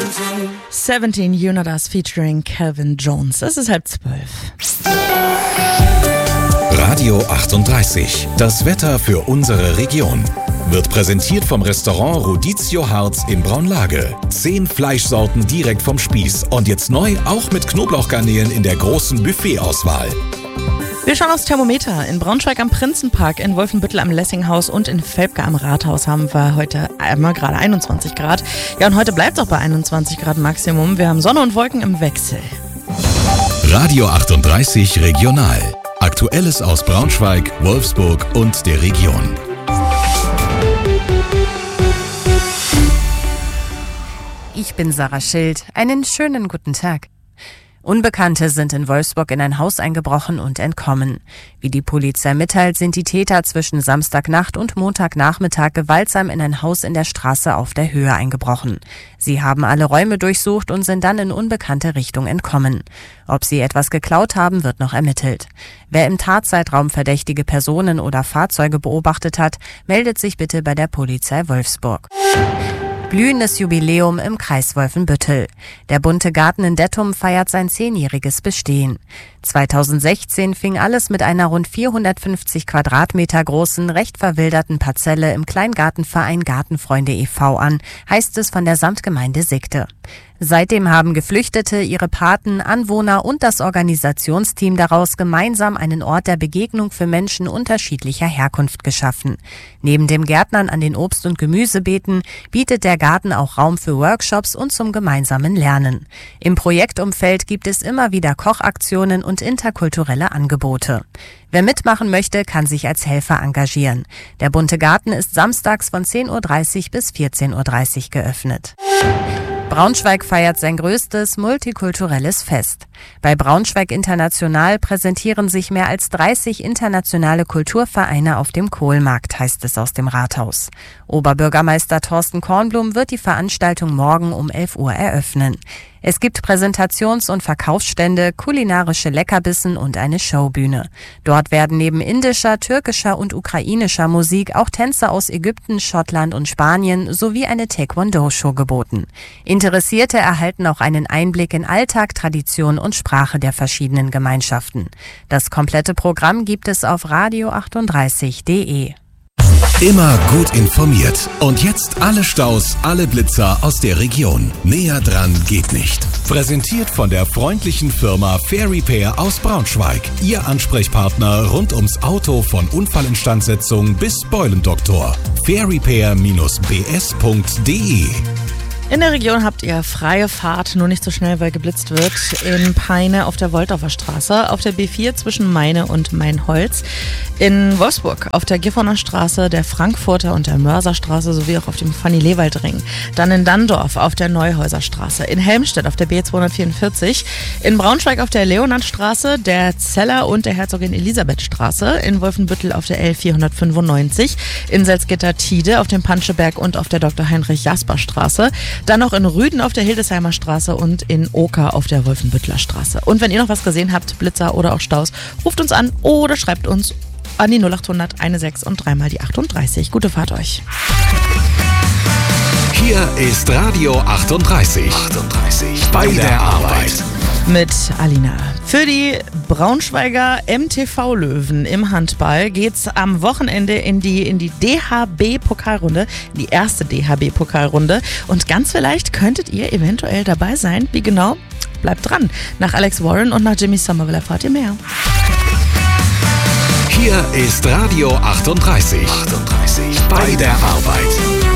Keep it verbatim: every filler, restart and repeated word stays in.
siebzehn Unidas featuring Calvin Jones. Es ist halb zwölf. Radio achtunddreißig. Das Wetter für unsere Region. Wird präsentiert vom Restaurant Rodizio Harz in Braunlage. Zehn Fleischsorten direkt vom Spieß. Und jetzt neu auch mit Knoblauchgarnelen in der großen Buffetauswahl. Wir schauen aufs Thermometer. In Braunschweig am Prinzenpark, in Wolfenbüttel am Lessinghaus und in Velpke am Rathaus haben wir heute einmal gerade einundzwanzig Grad. Ja, und heute bleibt es auch bei einundzwanzig Grad Maximum. Wir haben Sonne und Wolken im Wechsel. Radio achtunddreißig Regional. Aktuelles aus Braunschweig, Wolfsburg und der Region. Ich bin Sarah Schild. Einen schönen guten Tag. Unbekannte sind in Wolfsburg in ein Haus eingebrochen und entkommen. Wie die Polizei mitteilt, sind die Täter zwischen Samstagnacht und Montagnachmittag gewaltsam in ein Haus in der Straße auf der Höhe eingebrochen. Sie haben alle Räume durchsucht und sind dann in unbekannte Richtung entkommen. Ob sie etwas geklaut haben, wird noch ermittelt. Wer im Tatzeitraum verdächtige Personen oder Fahrzeuge beobachtet hat, meldet sich bitte bei der Polizei Wolfsburg. Blühendes Jubiläum im Kreis Wolfenbüttel. Der bunte Garten in Dettum feiert sein zehnjähriges Bestehen. zweitausendsechzehn fing alles mit einer rund vierhundertfünfzig Quadratmeter großen, recht verwilderten Parzelle im Kleingartenverein Gartenfreunde e V an, heißt es von der Samtgemeinde Sigte. Seitdem haben Geflüchtete, ihre Paten, Anwohner und das Organisationsteam daraus gemeinsam einen Ort der Begegnung für Menschen unterschiedlicher Herkunft geschaffen. Neben dem Gärtnern an den Obst- und Gemüsebeeten bietet der Garten auch Raum für Workshops und zum gemeinsamen Lernen. Im Projektumfeld gibt es immer wieder Kochaktionen und interkulturelle Angebote. Wer mitmachen möchte, kann sich als Helfer engagieren. Der bunte Garten ist samstags von zehn Uhr dreißig bis vierzehn Uhr dreißig geöffnet. Braunschweig feiert sein größtes multikulturelles Fest. Bei Braunschweig International präsentieren sich mehr als dreißig internationale Kulturvereine auf dem Kohlmarkt, heißt es aus dem Rathaus. Oberbürgermeister Thorsten Kornblum wird die Veranstaltung morgen um elf Uhr eröffnen. Es gibt Präsentations- und Verkaufsstände, kulinarische Leckerbissen und eine Showbühne. Dort werden neben indischer, türkischer und ukrainischer Musik auch Tänze aus Ägypten, Schottland und Spanien sowie eine Taekwondo-Show geboten. Interessierte erhalten auch einen Einblick in Alltag, Tradition und Sprache der verschiedenen Gemeinschaften. Das komplette Programm gibt es auf radio achtunddreißig punkt de. Immer gut informiert. Und jetzt alle Staus, alle Blitzer aus der Region. Näher dran geht nicht. Präsentiert von der freundlichen Firma Fair Repair aus Braunschweig. Ihr Ansprechpartner rund ums Auto von Unfallinstandsetzung bis Beulendoktor. fair repair Bindestrich b s punkt de. In der Region habt ihr freie Fahrt, nur nicht so schnell, weil geblitzt wird. In Peine auf der Wolldorfer Straße, auf der B vier zwischen Meine und Mainholz. In Wolfsburg auf der Gifhorner Straße, der Frankfurter und der Mörserstraße sowie auch auf dem Fanny-Lewald-Ring. Dann in Dandorf auf der Neuhäuser Straße. In Helmstedt auf der B zweihundertvierundvierzig. In Braunschweig auf der Leonardstraße, der Zeller und der Herzogin Elisabeth Straße. In Wolfenbüttel auf der L vierhundertfünfundneunzig. In Salzgitter-Tide auf dem Panscheberg und auf der Doktor Heinrich Jasper Straße. Dann noch in Rüden auf der Hildesheimer Straße und in Oker auf der Wolfenbüttler Straße. Und wenn ihr noch was gesehen habt, Blitzer oder auch Staus, ruft uns an oder schreibt uns an die null acht hundert sechzehn und dreimal die achtunddreißig. Gute Fahrt euch. Hier ist Radio achtunddreißig. achtunddreißig. Bei der Arbeit. Mit Alina. Für die Braunschweiger M T V-Löwen im Handball geht's am Wochenende in die, in die D H B-Pokalrunde, die erste D H B-Pokalrunde. Und ganz vielleicht könntet ihr eventuell dabei sein. Wie genau? Bleibt dran. Nach Alex Warren und nach Jimmy Somerville erfahrt ihr mehr. Hier ist Radio achtunddreißig. achtunddreißig. Bei der Arbeit.